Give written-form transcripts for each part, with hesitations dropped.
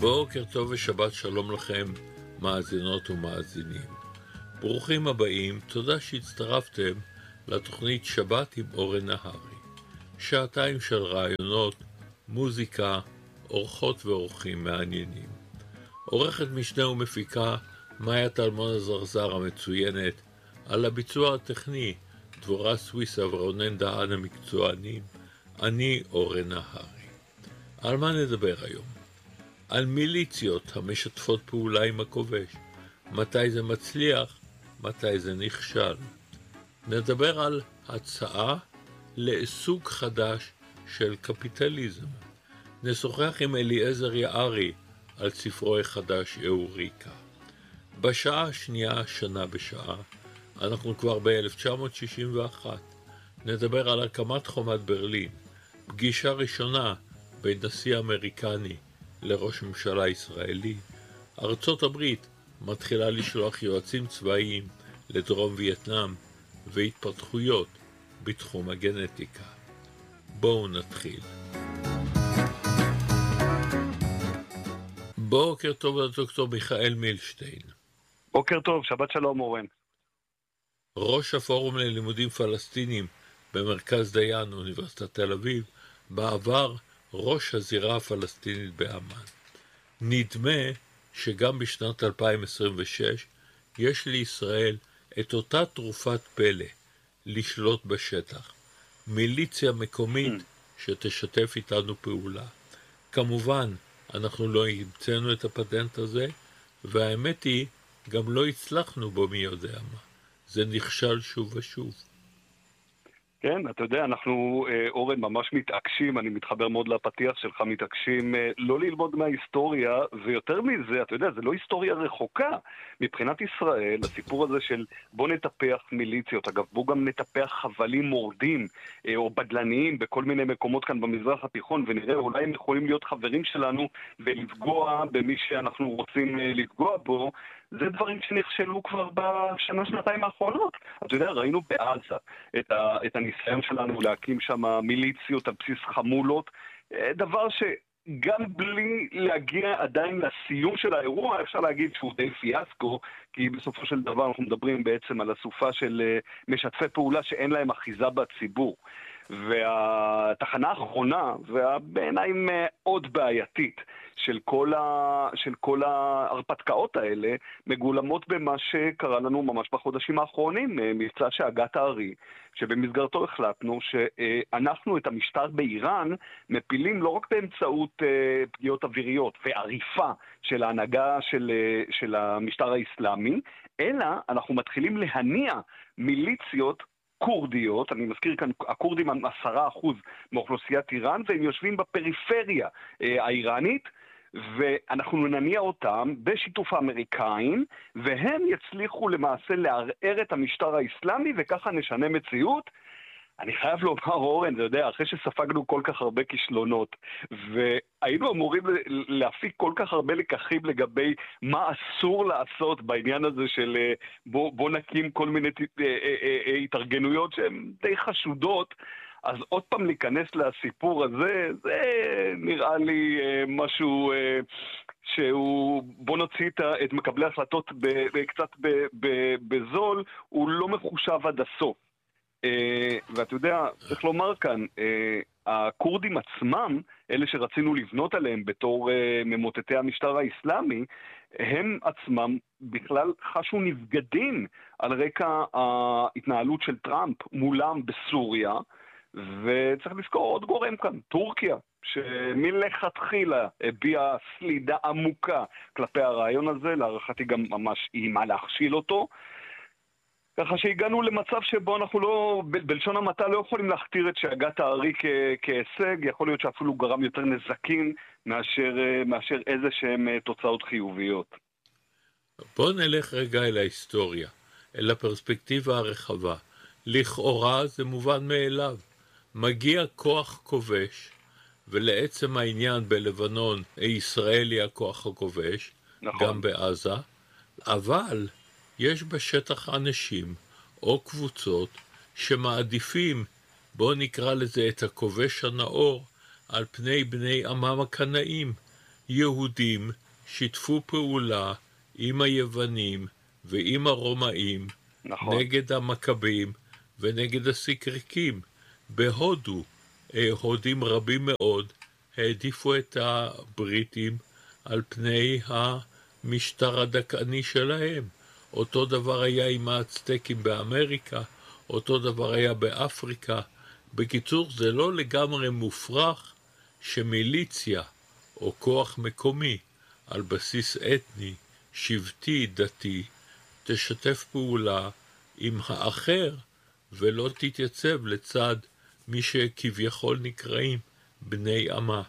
בוקר טוב ושבת שלום לכם, מאזינות ומאזינים. ברוכים הבאים, תודה שהצטרפתם לתוכנית שבת עם אורן נהרי. שעתיים של רעיונות, מוזיקה, אורחות ואורחים מעניינים. עורכת משנה ומפיקה מאיה טלמון הזרזר המצוינת, על הביצוע הטכני דבורה סוויסה ורונן דהן המקצוענים. אני אורן נהרי. על מה נדבר היום? על מיליציות המשתפות פעולה עם הכובש. מתי זה מצליח, מתי זה נכשל. נדבר על הצעה לסוג חדש של קפיטליזם. נשוחח עם אליעזר יערי על ספרו החדש אוריקה. בשעה השנייה, שנה בשעה, אנחנו כבר ב-1961, נדבר על הקמת חומת ברלין, פגישה ראשונה בין נשיא אמריקני לראש ממשלה ישראלי. ארצות הברית מתחילה לשלוח יועצים צבאיים לדרום וייטנאם, והתפתחויות בתחום הגנטיקה. בואו נתחיל. בוקר טוב לדוקטור מיכאל מילשטיין. בוקר טוב, שבת שלום אורן. ראש הפורום ללימודים פלסטינים במרכז דיין, אוניברסיטת תל אביב, בעבר ראש הזירה הפלסטינית באמן. נדמה שגם בשנת 2026 יש לישראל את אותה תרופת פלא לשלוט בשטח. מיליציה מקומית שתשתף איתנו פעולה. כמובן, אנחנו לא המצאנו את הפטנט הזה, והאמת היא, גם לא הצלחנו בו מי יודע מה. זה נכשל שוב ושוב. כן, אתה יודע, אנחנו, אורן, ממש מתעקשים, אני מתחבר מאוד לפתיח שלך, מתעקשים לא ללמוד מההיסטוריה, ויותר מזה, אתה יודע, זה לא היסטוריה רחוקה. מבחינת ישראל, הסיפור הזה של בוא נטפח מיליציות, אגב, בוא גם נטפח חבלים מורדים, או בדלניים, בכל מיני מקומות כאן במזרח התיכון, ונראה, אולי הם יכולים להיות חברים שלנו, ולפגוע במי שאנחנו רוצים לפגוע בו. זה דברים שנכשלו כבר בשנה-שנתיים האחרונות. אתה יודע, ראינו בעזה את הניסיון שלנו להקים שם מיליציות על בסיס חמולות, דבר שגם בלי להגיע עדיין לסיום של האירוע, אפשר להגיד שהוא די פיאסקו, כי בסופו של דבר אנחנו מדברים בעצם על הסופה של משתפי פעולה שאין להם אחיזה בציבור. והתחנה האחרונה, והבעיניי מאוד בעייתית, של כל ההרפתקאות האלה, מגולמות במה שקרה לנו ממש בחודשים האחרונים, מבצע שהגת הארי, שבמסגרתו החלטנו שאנחנו את המשטר באיראן מפילים לא רק באמצעות פגיעות אוויריות ועריפה של ההנהגה של המשטר האסלאמי, אלא אנחנו מתחילים להניע מיליציות קורדיות. אני מזכיר כאן, הקורדים הם 10% מאוכלוסיית איראן, והם יושבים בפריפריה האיראנית, ואנחנו נניע אותם בשיתוף האמריקאים, והם יצליחו למעשה לערער את המשטר האסלאמי, וככה נשנה מציאות. אני חייב לומר, אורן, אתה יודע, אחרי שספגנו כל כך הרבה כישלונות, והיינו אמורים להפיק כל כך הרבה לקחים לגבי מה אסור לעשות בעניין הזה של בוא נקים כל מיני התארגנויות שהן די חשודות, אז עוד פעם להיכנס לסיפור הזה, זה נראה לי משהו שהוא, בוא נוציא את מקבלי ההחלטות קצת בזול, הוא לא מחושב עד הסוף. ואתה יודע, צריך לומר כאן, הקורדים עצמם, אלה שרצינו לבנות עליהם בתור ממוטטי המשטר האסלאמי, הם עצמם בכלל חשו נבגדים על רקע ההתנהלות של טראמפ מולם בסוריה, וצריך לזכור עוד גורם כאן, טורקיה, שמלכתחילה הביעה סלידה עמוקה כלפי הרעיון הזה, להערכתי גם ממש אימה להכשיל אותו, ככה שהגענו למצב שבו אנחנו לא, בלשון המעטה לא יכולים להכתיר את שהגת הארי כהישג, יכול להיות שאפילו גרם יותר נזקים מאשר איזה שהם תוצאות חיוביות. בוא נלך רגע אל ההיסטוריה, אל הפרספקטיבה הרחבה. לכאורה זה מובן מאליו. מגיע כוח כובש, ולעצם העניין בלבנון, ישראל היא הכוח הכובש, נכון. גם בעזה, אבל יש בשטח אנשים או קבוצות שמעדיפים, בוא נקרא לזה את הכובש הנאור, על פני בני עמם הקנאים. יהודים שיתפו פעולה עם היוונים ועם הרומאים, נכון. נגד המכבים ונגד הסיקריקים. בהודו, הודים רבים מאוד העדיפו את הבריטים על פני המשטר הדכאני שלהם. אותו דבר היה עם האצטקים באמריקה, אותו דבר היה באפריקה. בקיצור, זה לא לגמרי מופרך שמיליציה או כוח מקומי על בסיס אתני, שבטי, דתי, תשתף פעולה עם האחר ולא תתייצב לצד מי שכביכול נקראים בני עמה.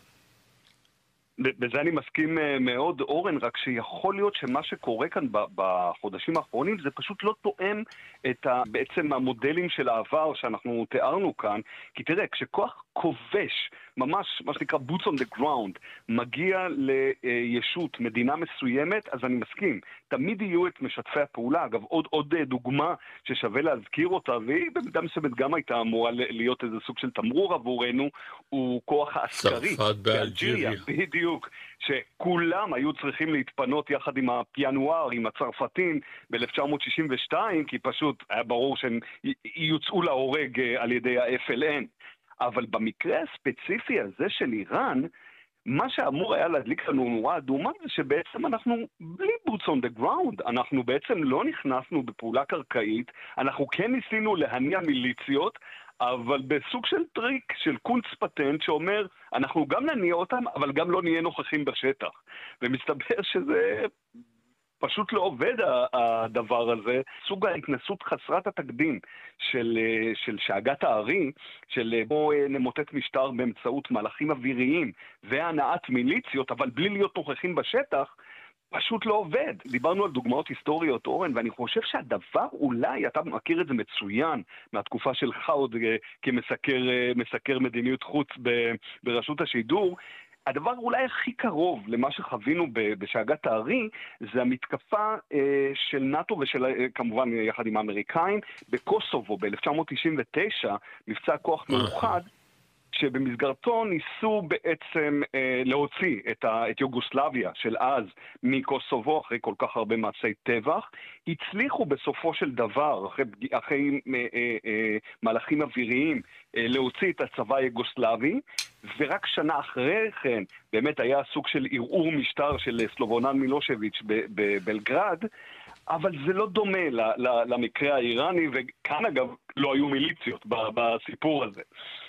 בזה אני מסכים מאוד, אורן, רק שיכול להיות שמה שקורה כאן בחודשים האחרונים זה פשוט לא תואם את בעצם המודלים של העבר שאנחנו תיארנו כאן, כי תראה, כשכוח כובש, ממש מה שנקרא boots on the ground, מגיע לישות, מדינה מסוימת, אז אני מסכים, תמיד יהיו את משתפי הפעולה. אגב, עוד דוגמה ששווה להזכיר אותה, והיא במידה מסוימת גם הייתה אמורה להיות איזה סוג של תמרור עבורנו, הוא כוח העסקרי. צרפת באלג'יריה. בדיוק, שכולם היו צריכים להתפנות יחד עם הפיאנואר, עם הצרפתים ב-1962, כי פשוט היה ברור שהם יוצאו להורג על ידי ה-FLN. אבל במקרה הספציפי הזה של איראן, מה שאמור היה להדליק לנו נורה אדומה זה שבעצם אנחנו בלי boots on the ground, אנחנו בעצם לא נכנסנו בפעולה קרקעית, אנחנו כן ניסינו להניע מיליציות, אבל בסוג של טריק, של קונץ פטנט שאומר, אנחנו גם נניע אותם, אבל גם לא נהיה נוכחים בשטח. ומסתבר שזה פשוט לא עובד הדבר הזה, סוג ההתנסות חסרת התקדים של שאגת הארי, של בוא נמוטט משטר באמצעות מהלכים אוויריים והנעת מיליציות, אבל בלי להיות נוכחים בשטח, פשוט לא עובד. דיברנו על דוגמאות היסטוריות, אורן, ואני חושב שהדבר אולי, אתה מכיר את זה מצוין, מהתקופה שלך עוד כמסקר מדיניות חוץ ברשות השידור, הדבר אולי הכי קרוב למה שחווינו בשאגת הארי, זה המתקפה של נאטו ושל, כמובן יחד עם האמריקאים, בקוסובו ב-1999, מבצע כוח מאוחד, שבמסגרתו ניסו בעצם להוציא את יוגוסלביה של אז מקוסובו, אחרי כל כך הרבה מעשי טבח, הצליחו בסופו של דבר, אחרי מהלכים אוויריים, להוציא את הצבא היוגוסלבי, ורק שנה אחרי כן באמת היה סוג של ערעור משטר של סלובונן מילושביץ' בבלגרד, אבל זה לא דומה למקרה האיראני, וכאן אגב לא היו מיליציות בסיפור הזה.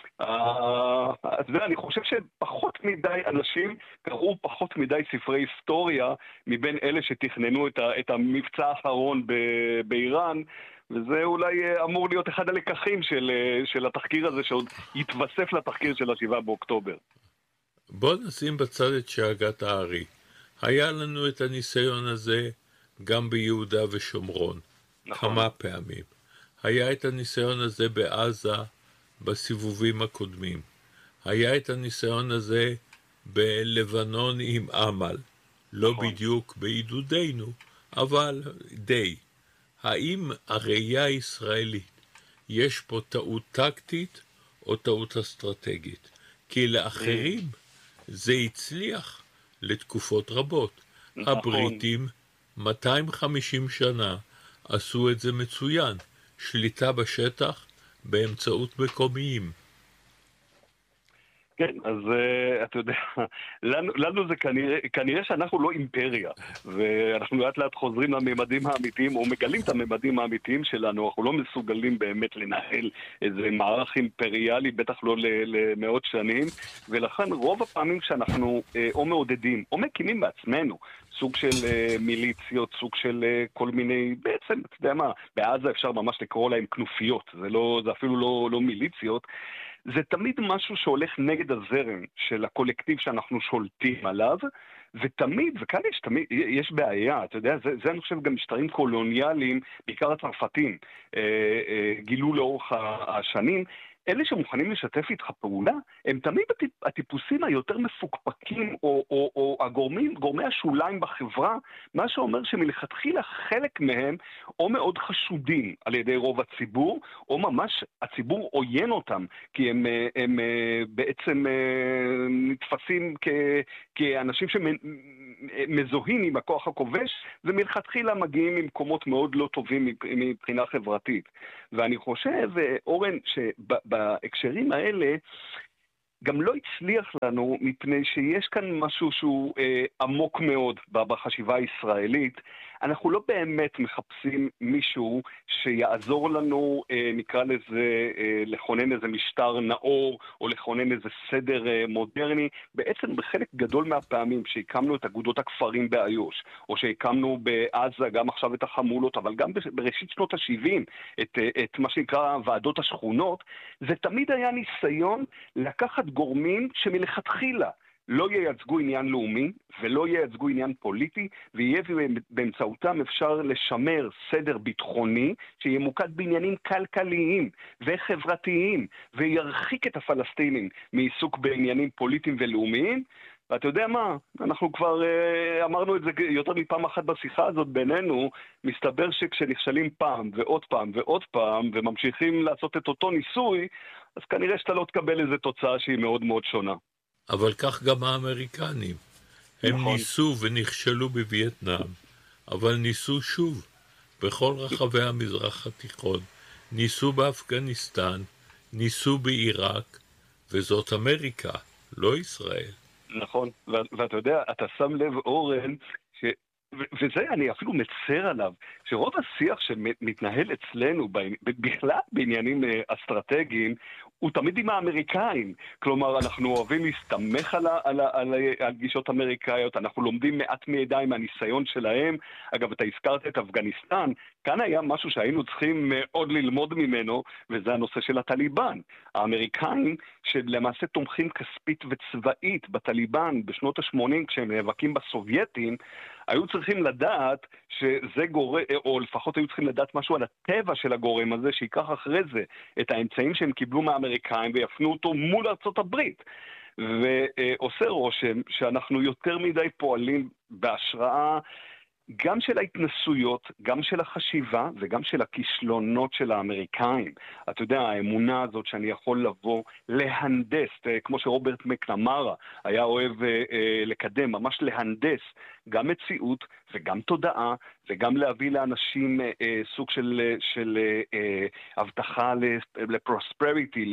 אז אני חושב שפחות מדי אנשים קראו פחות מדי ספרי היסטוריה מבין אלה שתכננו את המבצע האחרון באיראן, וזה אולי אמור להיות אחד הלקחים של התחקיר הזה שעוד יתווסף לתחקיר של 7 באוקטובר. בוא נשים בצד את שאגת הארי. היה לנו את הניסיון הזה גם ביהודה ושומרון, נכון. כמה פעמים. היה את הניסיון הזה בעזה בסיבובים הקודמים. היה את הניסיון הזה בלבנון עם עמל. לא נכון. בדיוק בעידודנו, אבל די. האם הראייה הישראלית יש פה טעות טקטית או טעות אסטרטגית? כי לאחרים זה הצליח לתקופות רבות. נכון. הבריטים 250 שנה עשו את זה מצוין. שליטה בשטח באמצעות מקומיים. כן, אז אתה יודע, לנו זה כנראה שאנחנו לא אימפריה, ואנחנו לאט לאט חוזרים לממדים האמיתיים, או מגלים את הממדים האמיתיים שלנו, אנחנו לא מסוגלים באמת לנהל איזה מערך אימפריאלי, בטח לא למאות שנים, ולכן רוב הפעמים שאנחנו או מעודדים, או מקימים בעצמנו, סוג של מיליציות, סוג של כל מיני, בעצם, אתה יודע מה, בעזה אפשר ממש לקרוא להם כנופיות, זה אפילו לא מיליציות, זה תמיד משהו שהולך נגד הזרם של הקולקטיב שאנחנו שולטים עליו, ותמיד, וכאן יש בעיה, אתה יודע, זה אני חושב גם משטרים קולוניאליים, בעיקר הצרפתים, גילו לאורך השנים, אלה שמוכנים לשתף איתך פעולה, הם תמיד הטיפוסים היותר מפוקפקים או גורמי השוליים בחברה, מה שאומר שמלכתחילה חלק מהם או מאוד חשודים על ידי רוב הציבור, או ממש הציבור עוין אותם, כי הם בעצם נתפסים כאנשים שמזוהים עם הכוח הכובש, ומלכתחילה מגיעים ממקומות מאוד לא טובים מבחינה חברתית. ואני חושב, אורן, שבהקשרים האלה, גם לא הצליח לנו מפני שיש כאן משהו שהוא עמוק מאוד בחשיבה הישראלית. אנחנו לא באמת מחפשים מישהו שיעזור לנו, נקרא לזה, לכונן איזה משטר נאור, או לכונן איזה סדר מודרני. בעצם בחלק גדול מהפעמים שהקמנו את אגודות הכפרים באיו"ש, או שהקמנו בעזה גם עכשיו את החמולות, אבל גם בראשית שנות ה-70, את מה שנקרא ועדות השכונות, זה תמיד היה ניסיון לקחת גורמים שמלכתחילה לא ייצגו עניין לאומי ולא ייצגו עניין פוליטי, ויהיה באמצעותם אפשר לשמר סדר ביטחוני שימוקד בעניינים כלכליים וחברתיים, וירחיק את הפלסטינים מעיסוק בעניינים פוליטיים ולאומיים. ואתה יודע מה? אנחנו כבר אמרנו את זה יותר מפעם אחת בשיחה הזאת בינינו. מסתבר שכשנכשלים פעם ועוד פעם ועוד פעם וממשיכים לעשות את אותו ניסוי, אז כנראה שאתה לא תקבל איזו תוצאה שהיא מאוד מאוד שונה. אבל כך גם האמריקנים. הם נכון. ניסו ונכשלו בווייטנאם, אבל ניסו שוב בכל רחבי המזרח התיכון. ניסו באפגניסטן, ניסו בעיראק, וזאת אמריקה, לא ישראל. נכון, ואתה יודע, אתה שם לב, אורן, וזה אני אפילו מצר עליו, שרוב השיח שמתנהל אצלנו בכלל בעניינים אסטרטגיים, הוא תמיד עם האמריקאים. כלומר, אנחנו אוהבים להסתמך על גישות אמריקאיות, אנחנו לומדים מעט מידיים מהניסיון שלהם. אגב, אתה הזכרת את אפגניסטן, כאן היה משהו שהיינו צריכים מאוד ללמוד ממנו, וזה הנושא של הטליבן. האמריקאים שלמעשה תומכים כספית וצבאית בטליבן בשנות ה-80, כשהם נאבקים בסובייטים, היו צריכים לדעת שזה גורם, או לפחות היו צריכים לדעת משהו על הטבע של הגורם הזה, שיקח אחרי זה את האמצעים שהם קיבלו מהאמריקאים ויפנו אותו מול ארצות הברית. ועושה רושם שאנחנו יותר מדי פועלים בהשראה גם של ההתנסויות, גם של החשיבה וגם של הכישלונות של האמריקאים. אתה יודע, האמונה הזאת שאני יכול לבוא להנדס, כמו שרוברט מקנמרה היה אוהב לקדם, ממש להנדס גם מציאות וגם תודעה, וגם להביא לאנשים סוג של הבטחה לפרוספריטי,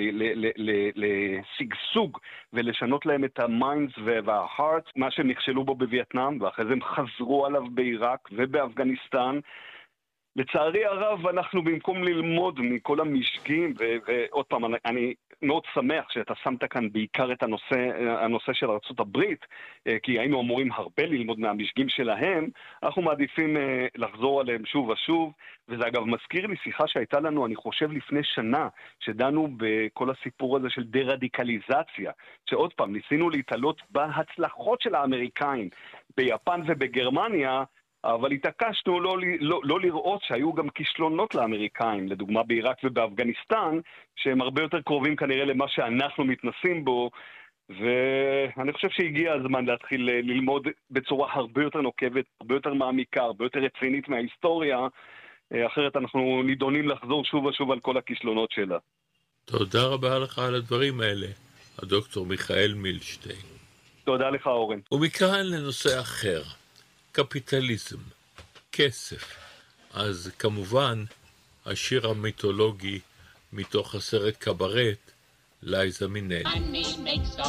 לשגשוג, ולשנות להם את המיינדס וההארט, מה שהם נכשלו בו בווייטנאם, ואחרי זה הם חזרו עליו בעיראק ובאפגניסטן. לצערי הרב, אנחנו במקום ללמוד מכל המשגים, ועוד פעם, אני מאוד שמח שאתה שמת כאן בעיקר את הנושא של ארצות הברית, כי היינו אמורים הרבה ללמוד מהמשגים שלהם, אנחנו מעדיפים לחזור עליהם שוב ושוב, וזה אגב מזכיר לי שיחה שהייתה לנו, אני חושב לפני שנה, שדנו בכל הסיפור הזה של דה-רדיקליזציה, שעוד פעם, ניסינו להתעלות בהצלחות של האמריקאים, ביפן ובגרמניה, אבל התעקשנו לא לראות שהיו גם כישלונות לאמריקאים, לדוגמה בעיראק ובאפגניסטן, שהם הרבה יותר קרובים כנראה למה שאנחנו מתנסים בו, ואני חושב שהגיע הזמן להתחיל ללמוד בצורה הרבה יותר נוקבת, הרבה יותר מעמיקה, הרבה יותר רצינית מההיסטוריה, אחרת אנחנו נידונים לחזור שוב ושוב על כל הכישלונות שלה. תודה רבה לך על הדברים האלה, הדוקטור מיכאל מילשטיין. תודה לך, אורן. ומכאן לנושא אחר. קפיטליזם, כסף. אז כמובן השיר המיתולוגי מתוך הסרט קברט, לייזה מינלי.